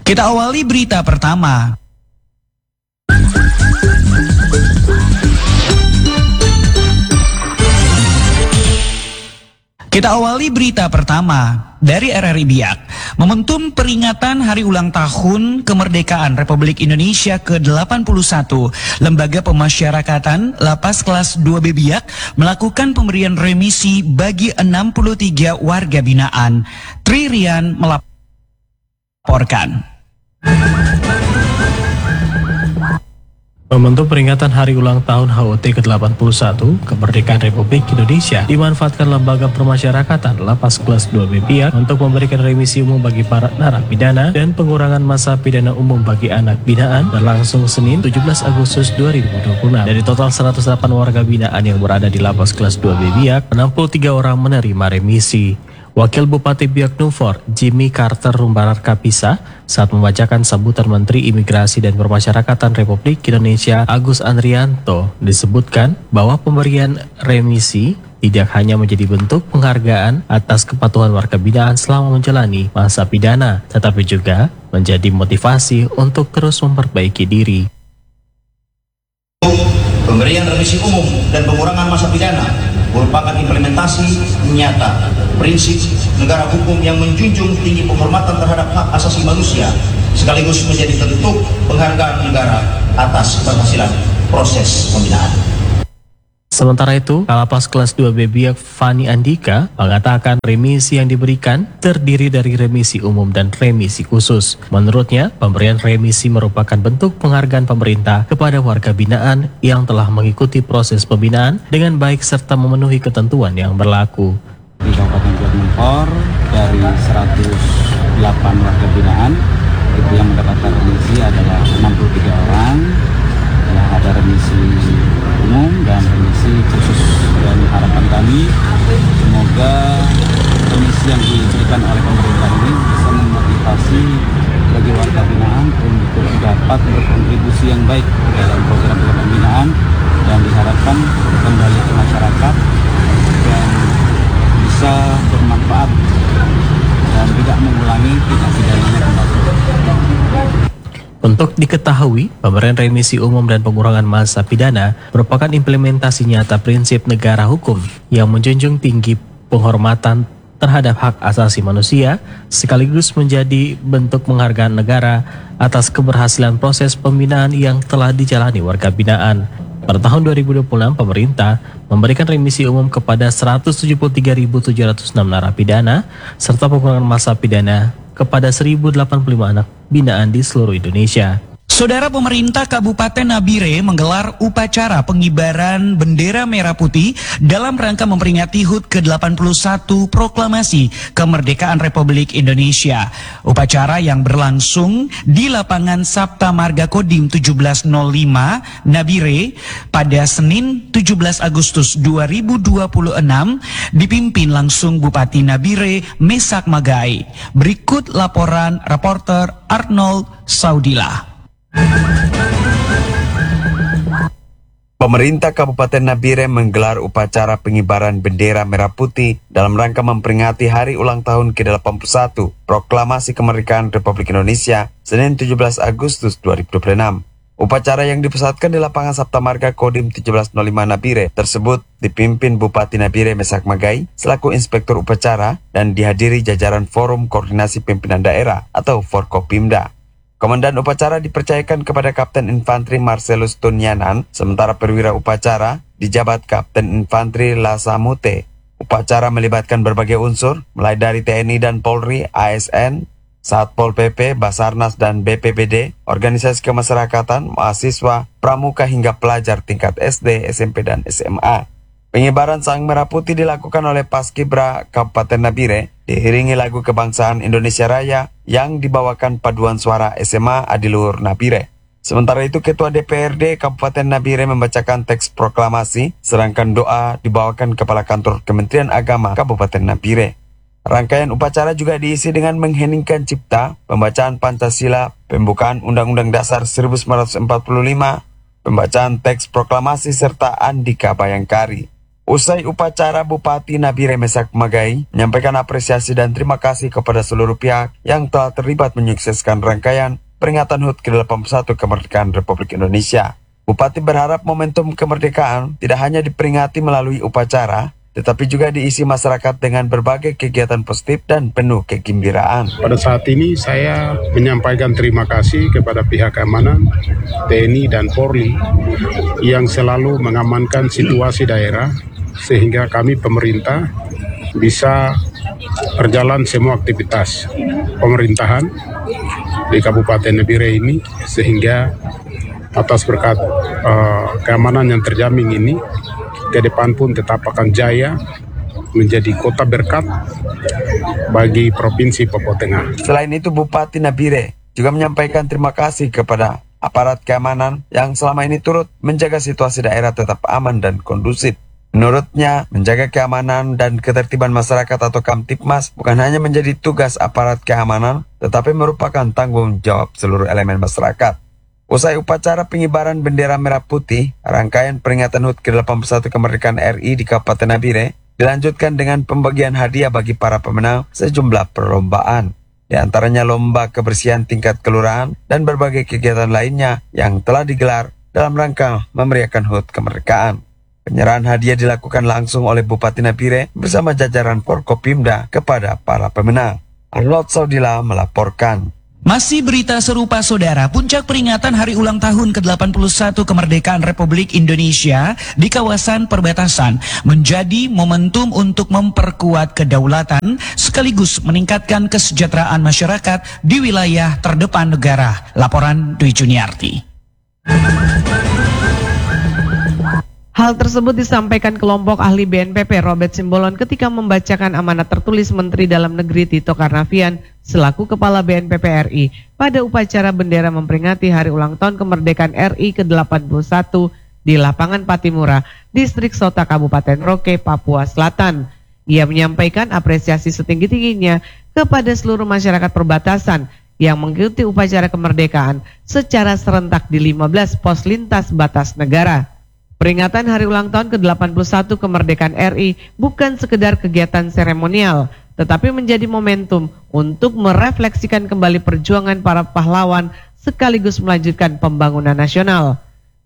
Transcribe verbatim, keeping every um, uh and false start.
Kita awali berita pertama. Kita awali berita pertama dari R R I Biak. Momentum peringatan hari ulang tahun kemerdekaan Republik Indonesia ke delapan puluh satu, Lembaga Pemasyarakatan Lapas Kelas dua B Biak melakukan pemberian remisi bagi enam puluh tiga warga binaan. Tri Rian melaporkan. Momentum peringatan hari ulang tahun H U T ke delapan puluh satu, Kemerdekaan Republik Indonesia, dimanfaatkan Lembaga Pemasyarakatan Lapas Kelas dua B Biak untuk memberikan remisi umum bagi para narapidana dan pengurangan masa pidana umum bagi anak binaan berlangsung Senin tujuh belas Agustus dua ribu dua puluh enam. Dari total seratus delapan warga binaan yang berada di Lapas Kelas dua B Biak, enam puluh tiga orang menerima remisi. Wakil Bupati Biak Numfor, Jimmy Carter Rumbarar Kapisa, saat membacakan sambutan Menteri Imigrasi dan Pemasyarakatan Republik Indonesia Agus Andrianto, disebutkan bahwa pemberian remisi tidak hanya menjadi bentuk penghargaan atas kepatuhan warga binaan selama menjalani masa pidana, tetapi juga menjadi motivasi untuk terus memperbaiki diri. Pemberian remisi umum dan pengurangan masa pidana merupakan implementasi nyata prinsip negara hukum yang menjunjung tinggi penghormatan terhadap hak asasi manusia, sekaligus menjadi bentuk penghargaan negara atas keberhasilan proses pembinaan. Sementara itu, Kalapas Kelas dua B Biak Fani Andika mengatakan remisi yang diberikan terdiri dari remisi umum dan remisi khusus. Menurutnya, pemberian remisi merupakan bentuk penghargaan pemerintah kepada warga binaan yang telah mengikuti proses pembinaan dengan baik serta memenuhi ketentuan yang berlaku. Di Kabupaten Biak Numfor, dari seratus delapan warga binaan, itu yang mendapatkan remisi adalah enam puluh tiga orang. Ya, ada remisi umum dan remisi khusus, dan harapan kami semoga remisi yang diberikan oleh pemerintah ini bisa memotivasi bagi warga binaan untuk dapat berkontribusi yang baik dalam program-program pembinaan dan diharapkan kembali ke masyarakat dan bisa bermanfaat dan tidak mengulangi tindak pidananya kembali. Untuk diketahui, pemberian remisi umum dan pengurangan masa pidana merupakan implementasi nyata prinsip negara hukum yang menjunjung tinggi penghormatan terhadap hak asasi manusia, sekaligus menjadi bentuk penghargaan negara atas keberhasilan proses pembinaan yang telah dijalani warga binaan. Pada tahun dua ribu dua puluh enam, pemerintah memberikan remisi umum kepada seratus tujuh puluh tiga ribu tujuh ratus enam narapidana, serta pengurangan masa pidana kepada seribu delapan puluh lima anak binaan di seluruh Indonesia. Saudara, pemerintah Kabupaten Nabire menggelar upacara pengibaran bendera merah putih dalam rangka memperingati H U T ke delapan puluh satu Proklamasi Kemerdekaan Republik Indonesia. Upacara yang berlangsung di lapangan Sapta Marga Kodim tujuh belas nol lima Nabire pada Senin tujuh belas Agustus dua ribu dua puluh enam dipimpin langsung Bupati Nabire Mesak Magai. Berikut laporan reporter Arnold Saudila. Pemerintah Kabupaten Nabire menggelar upacara pengibaran bendera merah putih dalam rangka memperingati hari ulang tahun ke delapan puluh satu Proklamasi Kemerdekaan Republik Indonesia Senin tujuh belas Agustus dua ribu dua puluh enam. Upacara yang dipusatkan di lapangan Sapta Marga Kodim tujuh belas nol lima Nabire tersebut dipimpin Bupati Nabire Mesak Magai selaku inspektur upacara dan dihadiri jajaran Forum Koordinasi Pimpinan Daerah atau Forkopimda. Komandan upacara dipercayakan kepada Kapten Infanteri Marcelus Tunyanan, sementara perwira upacara dijabat Kapten Infanteri Lasamute. Upacara melibatkan berbagai unsur, mulai dari T N I dan Polri, A S N, Satpol P P, Basarnas dan B P B D, organisasi kemasyarakatan, mahasiswa, pramuka hingga pelajar tingkat S D, S M P dan S M A. Pengibaran sang merah putih dilakukan oleh Paskibra Kabupaten Nabire, diiringi lagu kebangsaan Indonesia Raya yang dibawakan paduan suara S M A Adiluhur Nabire. Sementara itu, Ketua D P R D Kabupaten Nabire membacakan teks proklamasi, sedangkan doa dibawakan Kepala Kantor Kementerian Agama Kabupaten Nabire. Rangkaian upacara juga diisi dengan mengheningkan cipta, pembacaan Pancasila, pembukaan Undang-Undang Dasar seribu sembilan ratus empat puluh lima, pembacaan teks proklamasi serta Andika Bayangkari. Usai upacara, Bupati Nabire Mesak Magai menyampaikan apresiasi dan terima kasih kepada seluruh pihak yang telah terlibat menyukseskan rangkaian peringatan H U T ke delapan puluh satu kemerdekaan Republik Indonesia. Bupati berharap momentum kemerdekaan tidak hanya diperingati melalui upacara, tetapi juga diisi masyarakat dengan berbagai kegiatan positif dan penuh kegembiraan. Pada saat ini saya menyampaikan terima kasih kepada pihak keamanan, T N I dan Polri yang selalu mengamankan situasi daerah sehingga kami pemerintah bisa berjalan semua aktivitas pemerintahan di Kabupaten Nabire ini, sehingga atas berkat uh, keamanan yang terjamin ini ke depan pun tetap akan jaya menjadi kota berkat bagi Provinsi Papua Tengah. Selain itu, Bupati Nabire juga menyampaikan terima kasih kepada aparat keamanan yang selama ini turut menjaga situasi daerah tetap aman dan kondusif. Menurutnya, menjaga keamanan dan ketertiban masyarakat atau Kamtipmas bukan hanya menjadi tugas aparat keamanan, tetapi merupakan tanggung jawab seluruh elemen masyarakat. Usai upacara pengibaran bendera merah putih, rangkaian peringatan H U T ke delapan puluh satu kemerdekaan R I di Kabupaten Nabire dilanjutkan dengan pembagian hadiah bagi para pemenang sejumlah perlombaan. Di antaranya lomba kebersihan tingkat kelurahan dan berbagai kegiatan lainnya yang telah digelar dalam rangka memeriahkan H U T kemerdekaan. Penyerahan hadiah dilakukan langsung oleh Bupati Nabire bersama jajaran Forkopimda kepada para pemenang. Arnold Saudila melaporkan. Masih berita serupa saudara, puncak peringatan hari ulang tahun ke delapan puluh satu kemerdekaan Republik Indonesia di kawasan perbatasan menjadi momentum untuk memperkuat kedaulatan sekaligus meningkatkan kesejahteraan masyarakat di wilayah terdepan negara. Laporan Dwi Juniarti. Hal tersebut disampaikan kelompok ahli B N P P Robert Simbolon ketika membacakan amanat tertulis Menteri Dalam Negeri Tito Karnavian selaku Kepala B N P P R I pada upacara bendera memperingati hari ulang tahun kemerdekaan R I ke delapan puluh satu di lapangan Patimura, Distrik Sota, Kabupaten Roke, Papua Selatan. Ia menyampaikan apresiasi setinggi-tingginya kepada seluruh masyarakat perbatasan yang mengikuti upacara kemerdekaan secara serentak di lima belas pos lintas batas negara. Peringatan hari ulang tahun ke delapan puluh satu kemerdekaan R I bukan sekedar kegiatan seremonial, tetapi menjadi momentum untuk merefleksikan kembali perjuangan para pahlawan sekaligus melanjutkan pembangunan nasional.